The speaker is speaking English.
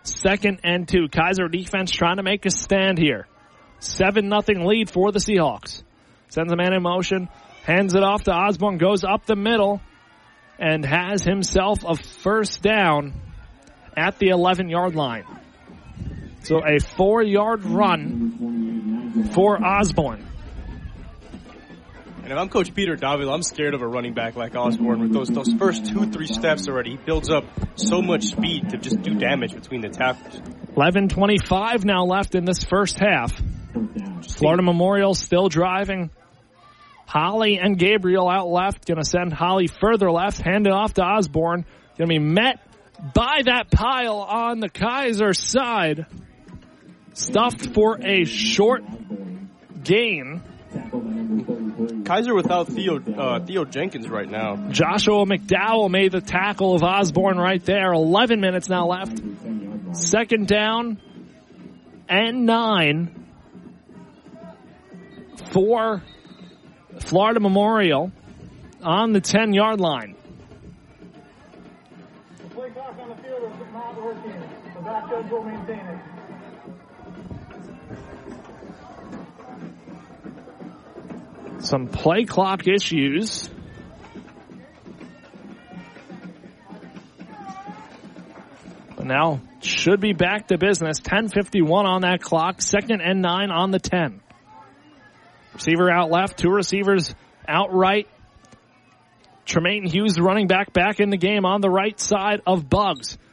2nd and 2. Kaiser defense trying to make a stand here. 7-0 lead for the Seahawks. Sends a man in motion, hands it off to Osborne, goes up the middle, and has himself a first down at the 11-yard line. So a 4-yard run for Osborne. And if I'm Coach Peter Davila, I'm scared of a running back like Osborne. With those first 2-3 steps already, he builds up so much speed to just do damage between the tackles. 11:25 now left in this first half. Florida Memorial still driving. Holly and Gabriel out left. Going to send Holly further left. Hand it off to Osborne. Going to be met by that pile on the Kaiser side. Stuffed for a short gain. Kaiser without Theo Jenkins right now. Joshua McDowell made the tackle of Osborne right there. 11 minutes now left. 2nd down and 9 for Florida Memorial on the 10-yard line. The play clock on the field is not working. The back judge will maintain it. Some play clock issues. But now should be back to business. 10:51 on that clock. 2nd and 9 on the 10. Receiver out left. 2 receivers out right. Tremaine Hughes, running back in the game on the right side of Buggs.